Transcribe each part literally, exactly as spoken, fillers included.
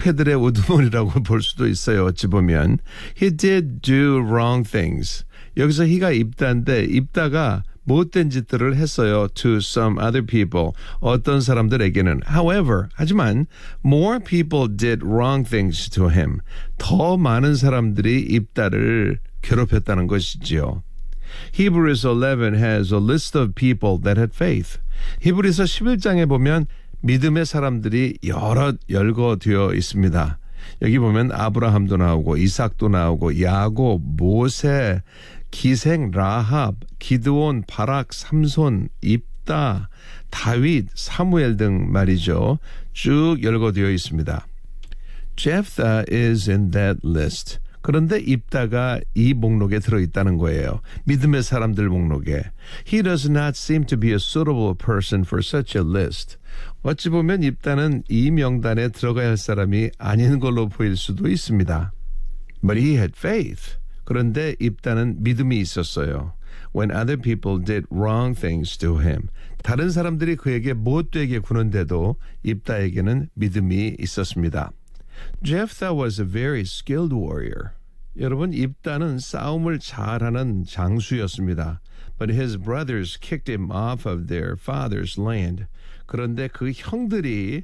패들의 우두머리라고 볼 수도 있어요. 어찌 보면. He did do wrong things. 여기서 he가 입다인데 입다가 못된 짓들을 했어요. To some other people. 어떤 사람들에게는. However, 하지만 more people did wrong things to him. 더 많은 사람들이 입다를 괴롭혔다는 것이지요. Hebrews eleven has a list of people that had faith. 히브리서 십일 장에 보면 믿음의 사람들이 여러 열거되어 있습니다. 여기 보면 아브라함도 나오고 이삭도 나오고 야곱, 모세, 기생, 라합, 기드온, 바락, 삼손, 입다, 다윗, 사무엘 등 말이죠. 쭉 열거되어 있습니다. Jephthah is in that list. 그런데 입다가 이 목록에 들어있다는 거예요. 믿음의 사람들 목록에. He does not seem to be a suitable person for such a list. 어찌 보면 입다는 이 명단에 들어가야 할 사람이 아닌 걸로 보일 수도 있습니다. But he had faith. 그런데 입다는 믿음이 있었어요. When other people did wrong things to him. 다른 사람들이 그에게 못되게 구는데도 입다에게는 믿음이 있었습니다. Jephthah was a very skilled warrior. 여러분, 입다는 싸움을 잘하는 장수였습니다. But his brothers kicked him off of their father's land. 그런데 그 형들이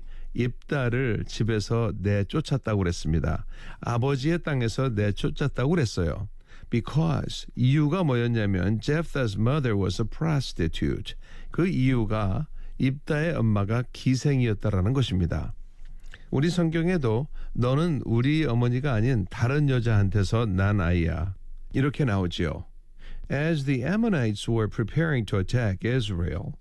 입다를 집에서 내쫓았다고 그랬습니다. 아버지의 땅에서 내쫓았다고 그랬어요. Because 이유가 뭐였냐면 Jephthah's mother was a prostitute. 그 이유가 입다의 엄마가 기생이었다라는 것입니다. 우리 성경에도 너는 우리 어머니가 아닌 다른 여자한테서 난 아이야. 이렇게 나오지요. As the Ammonites were preparing to attack Israel,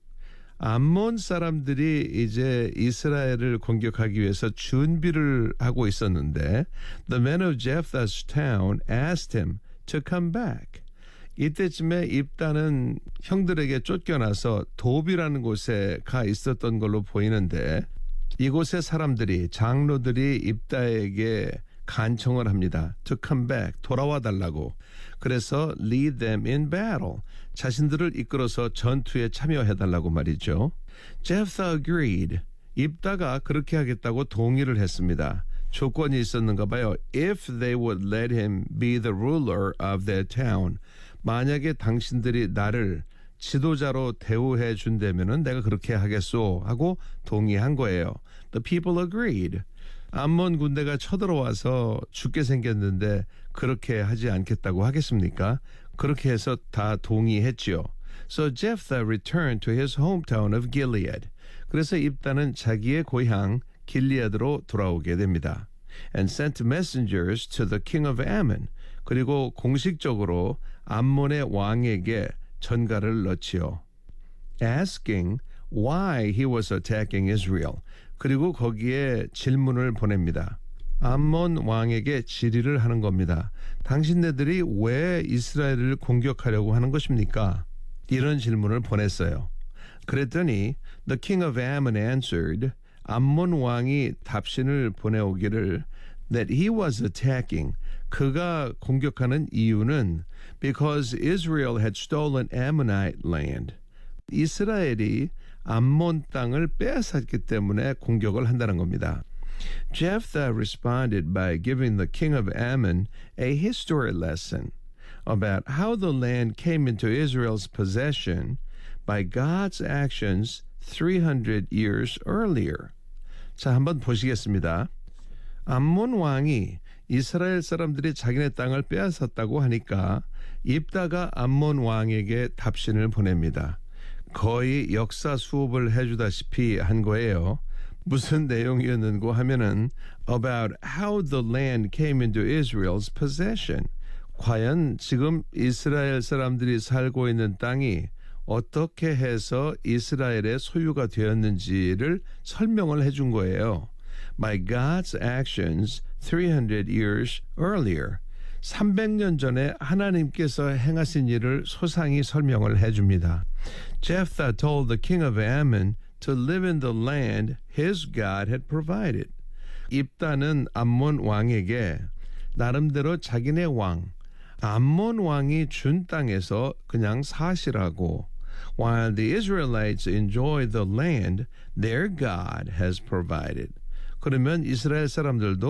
암몬 사람들이 이제 이스라엘을 공격하기 위해서 준비를 하고 있었는데 the men of Jephthah's town asked him to come back. 이때쯤에 입다는 형들에게 쫓겨나서 도비라는 곳에 가 있었던 걸로 보이는데 이곳의 사람들이 장로들이 입다에게 간청을 합니다. To come back, 돌아와 달라고. 그래서 lead them in battle, 자신들을 이끌어서 전투에 참여해달라고 말이죠. Jephthah agreed. 입다가 그렇게 하겠다고 동의를 했습니다. 조건이 있었는가 봐요. If they would let him be the ruler of their town. 만약에 당신들이 나를 지도자로 대우해 준다면은 내가 그렇게 하겠소 하고 동의한 거예요. The people agreed. 암몬 군대가 쳐들어와서 죽게 생겼는데 그렇게 하지 않겠다고 하겠습니까? 그렇게 해서 다 동의했지요. So Jephthah returned to his hometown of Gilead. 그래서 입다는 자기의 고향 길리아드로 돌아오게 됩니다. And sent messengers to the king of Ammon. 그리고 공식적으로 암몬의 왕에게 전가를 넣지요. Asking why he was attacking Israel. 그리고 거기에 질문을 보냅니다. 암몬 왕에게 질의를 하는 겁니다. 당신네들이 왜 이스라엘을 공격하려고 하는 것입니까? 이런 질문을 보냈어요. 그랬더니 the king of Ammon answered, 암몬 왕이 답신을 보내오기를 that he was attacking, 그가 공격하는 이유는 because Israel had stolen Ammonite land. 이스라엘이 암몬 땅을 빼앗았기 때문에 공격을 한다는 겁니다. Jephthah responded by giving the king of Ammon a history lesson about how the land came into Israel's possession by God's actions three hundred years earlier. 자, 한번 보시겠습니다. 암몬 왕이 이스라엘 사람들이 자기네 땅을 빼앗았다고 하니까 입다가 암몬 왕에게 답신을 보냅니다. 거의 역사 수업을 해주다시피 한 거예요. 무슨 내용이었는고 하면은 about how the land came into Israel's possession. 과연 지금 이스라엘 사람들이 살고 있는 땅이 어떻게 해서 이스라엘의 소유가 되었는지를 설명을 해준 거예요. By God's actions three hundred years earlier. 삼백 년 전에 하나님께서 행하신 일을 소상히 설명을 해줍니다. Jephthah told the king of Ammon to live in the land his God had provided. 입다는 암몬 왕에게 나름대로 자기네 왕, 암몬 왕이 준 땅에서 그냥 사시라고. While the Israelites enjoy the land their God has provided. 그러면 이스라엘 사람들도